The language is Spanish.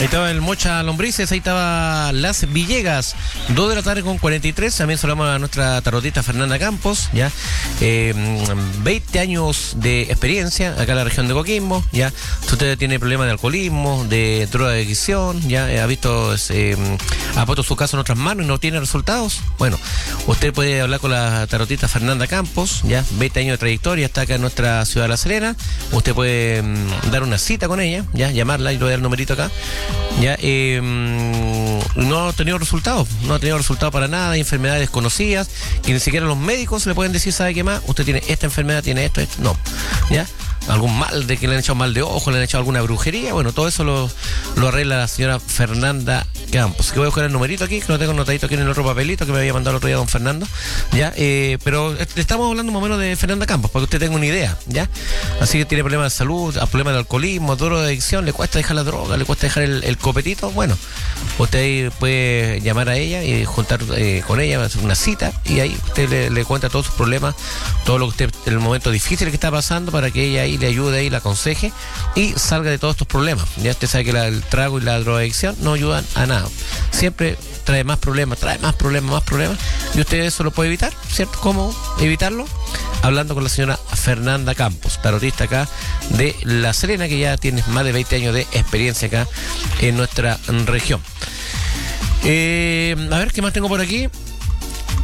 Ahí estaba el Mocha Lombrices, ahí estaba Las Villegas, 2 de la tarde con 43. También saludamos a nuestra tarotista Fernanda Campos, ya. 20 años de experiencia acá en la región de Coquimbo, ya. Si usted tiene problemas de alcoholismo, de drogadicción, ya ha visto, ha puesto su caso en otras manos y no tiene resultados, bueno, usted puede hablar con la tarotista Fernanda Campos, ya. 20 años de trayectoria, está acá en nuestra ciudad de La Serena. Usted puede dar una cita con ella, ya, llamarla, y le voy a dar el numerito acá. Ya, no ha tenido resultados, para nada. Hay enfermedades desconocidas que ni siquiera los médicos le pueden decir, ¿sabe qué más? Usted tiene esta enfermedad, tiene esto, no, ya. Algún mal, de que le han echado mal de ojo, le han echado alguna brujería, bueno, todo eso lo arregla la señora Fernanda Campos. Que voy a buscar el numerito aquí, que lo tengo anotadito aquí en el otro papelito que me había mandado el otro día don Fernando, ya, pero estamos hablando más o menos de Fernanda Campos, para que usted tenga una idea, ya. Así que tiene problemas de salud, problemas de alcoholismo, drogadicción, le cuesta dejar la droga, le cuesta dejar el copetito, bueno, usted puede llamar a ella y juntar con ella, hacer una cita, y ahí usted le cuenta todos sus problemas, todo lo que usted, el momento difícil que está pasando, para que ella ahí le ayude y la aconseje y salga de todos estos problemas. Ya usted sabe que el trago y la drogadicción no ayudan a nada, siempre trae más problemas, y usted eso lo puede evitar, ¿cierto? ¿Cómo evitarlo? Hablando con la señora Fernanda Campos, tarotista acá de La Serena, que ya tiene más de 20 años de experiencia acá en nuestra región. A ver, ¿qué más tengo por aquí?